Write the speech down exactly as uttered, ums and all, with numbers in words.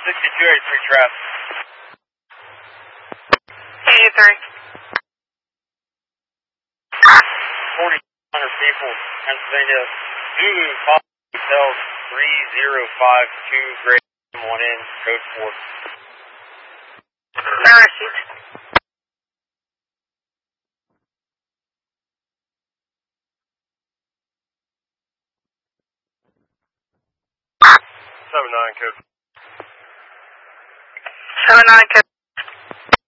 sixty-two eighty-three traffic. eighty-three. forty-two hundred people, Pennsylvania. Zulu, Hotel three zero five two, grade one in, code four. No received. seven nine, code. seven nine, code.